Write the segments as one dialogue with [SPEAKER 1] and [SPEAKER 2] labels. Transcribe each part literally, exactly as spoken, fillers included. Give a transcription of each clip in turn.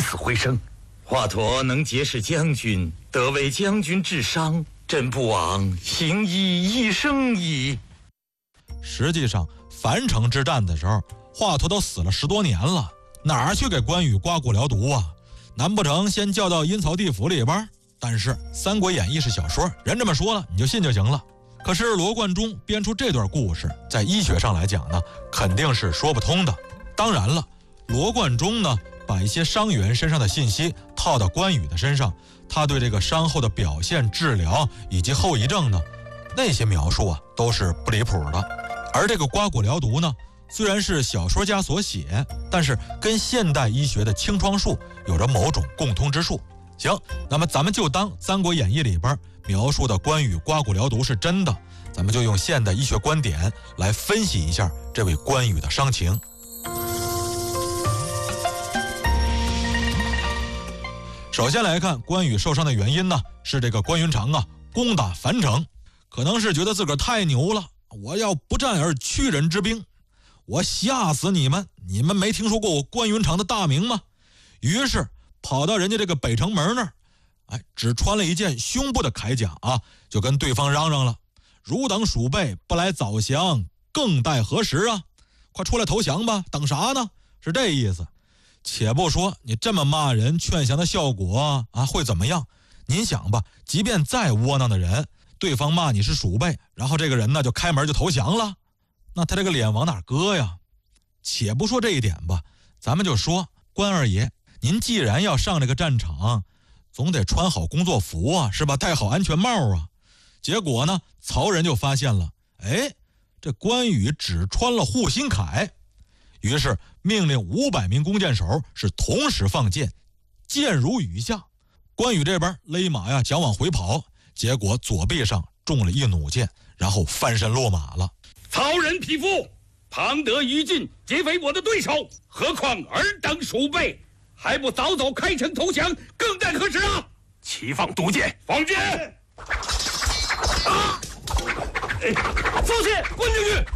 [SPEAKER 1] 死回生。
[SPEAKER 2] 华佗能结识将军，得为将军治伤，朕不枉行医一生矣。
[SPEAKER 3] 实际上，樊城之战的时候，华佗都死了十多年了，哪儿去给关羽刮骨疗毒啊？难不成先叫到阴曹地府里边？但是《三国演义》是小说，人这么说了，你就信就行了。可是罗贯中编出这段故事，在医学上来讲呢，肯定是说不通的。当然了，罗贯中呢，把一些伤员身上的信息套到关羽的身上，他对这个伤后的表现、治疗以及后遗症呢，那些描述啊，都是不离谱的。而这个刮骨疗毒呢，虽然是小说家所写，但是跟现代医学的清创术有着某种共通之处。行，那么咱们就当《三国演义》里边描述的关羽刮骨疗毒是真的，咱们就用现代医学观点来分析一下这位关羽的伤情。首先来看关羽受伤的原因呢，是这个关云长啊攻打樊城，可能是觉得自个儿太牛了，我要不战而屈人之兵，我吓死你们！你们没听说过我关云长的大名吗？于是跑到人家这个北城门那儿，哎，只穿了一件胸部的铠甲啊，就跟对方嚷嚷了：“汝等鼠辈不来早降，更待何时啊？快出来投降吧！等啥呢？”是这意思。且不说你这么骂人，劝降的效果啊会怎么样？您想吧，即便再窝囊的人，对方骂你是鼠辈，然后这个人呢就开门就投降了，那他这个脸往哪搁呀？且不说这一点吧，咱们就说关二爷，您既然要上这个战场，总得穿好工作服啊，是吧？戴好安全帽啊。结果呢，曹仁就发现了，哎，这关羽只穿了护心铠，于是命令五百名弓箭手是同时放箭，箭如雨下。关羽这边勒马呀，想往回跑，结果左臂上中了一弩箭，然后翻身落马了。
[SPEAKER 1] 曹仁匹夫，庞德、于禁皆非我的对手，何况尔等鼠辈，还不早早开城投降，更待何时啊？齐放毒箭，放箭！啊！放箭，关进去！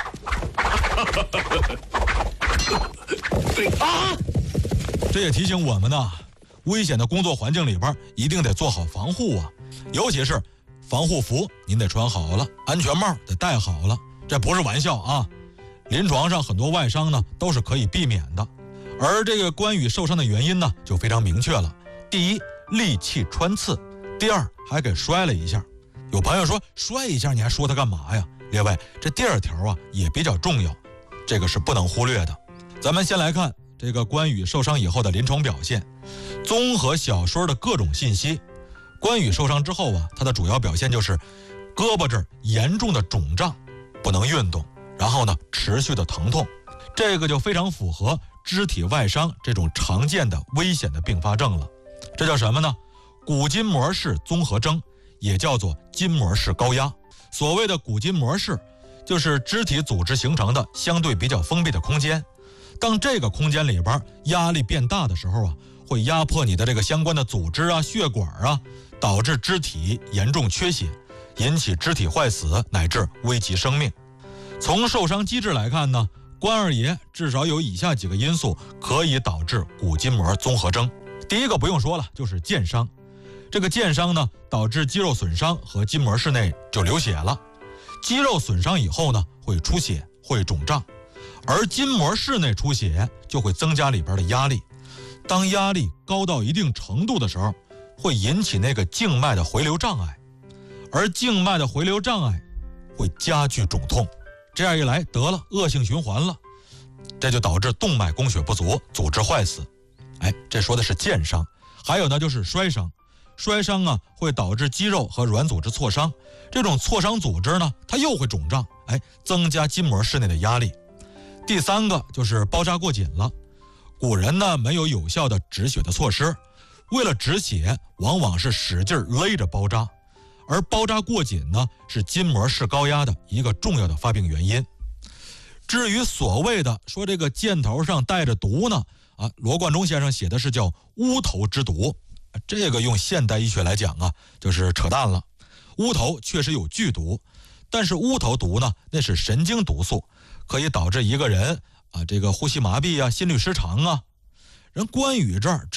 [SPEAKER 1] 啊！
[SPEAKER 3] 这也提醒我们呢，危险的工作环境里边一定得做好防护啊，尤其是防护服您得穿好了，安全帽得戴好了，这不是玩笑啊。临床上很多外伤呢都是可以避免的，而这个关羽受伤的原因呢就非常明确了：第一，利器穿刺；第二，还给摔了一下。有朋友说，摔一下你还说他干嘛呀？列位，这第二条啊也比较重要，这个是不能忽略的。咱们先来看这个关羽受伤以后的临床表现。综合小说的各种信息，关羽受伤之后啊，他的主要表现就是胳膊这儿严重的肿胀，不能运动，然后呢持续的疼痛，这个就非常符合肢体外伤这种常见的危险的并发症了。这叫什么呢？骨筋膜式综合征，也叫做筋膜式高压。所谓的骨筋膜式，就是肢体组织形成的相对比较封闭的空间，当这个空间里边压力变大的时候啊，会压迫你的这个相关的组织啊、血管啊，导致肢体严重缺血，引起肢体坏死乃至危及生命。从受伤机制来看呢，关二爷至少有以下几个因素可以导致骨筋膜综合征。第一个不用说了，就是箭伤。这个箭伤呢，导致肌肉损伤和筋膜室内就流血了。肌肉损伤以后呢，会出血，会肿胀，而筋膜室内出血就会增加里边的压力。当压力高到一定程度的时候，会引起那个静脉的回流障碍，而静脉的回流障碍会加剧肿痛，这样一来得了恶性循环了，这就导致动脉供血不足，组织坏死。哎，这说的是箭伤。还有呢，就是摔伤。摔伤啊，会导致肌肉和软组织挫伤，这种挫伤组织呢，它又会肿胀，哎，增加筋膜室内的压力。第三个就是包扎过紧了。古人呢没有有效的止血的措施，为了止血，往往是使劲勒着包扎，而包扎过紧呢，是筋膜室高压的一个重要的发病原因。至于所谓的说这个箭头上带着毒呢，啊，罗贯中先生写的是叫乌头之毒。这个用现代医学来讲啊，就是扯淡了。乌头确实有剧毒，但是乌头毒呢，那是神经毒素，可以导致一个人啊，这个呼吸麻痹啊、心律失常啊。人关羽这儿